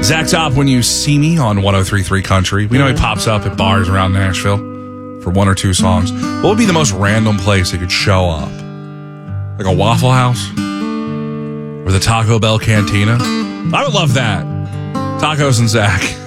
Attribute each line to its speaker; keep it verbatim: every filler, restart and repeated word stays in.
Speaker 1: Zach Top, when you see me on one oh three point three Country. We know he pops up at bars around Nashville for one or two songs. What would be the most random place he could show up? Like a Waffle House? Or the Taco Bell Cantina? I would love that. Tacos and Zach.